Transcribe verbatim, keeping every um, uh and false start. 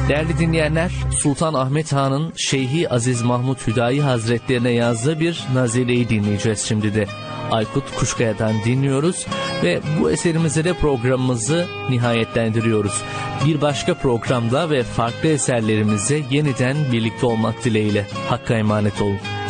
Değerli dinleyenler, Sultan Ahmet Han'ın Şeyhi Aziz Mahmud Hüdayi Hazretlerine yazdığı bir nazileyi dinleyeceğiz şimdi de. Aykut Kuşkaya'dan dinliyoruz ve bu eserimizle de programımızı nihayetlendiriyoruz. Bir başka programda ve farklı eserlerimize yeniden birlikte olmak dileğiyle. Hakk'a emanet olun.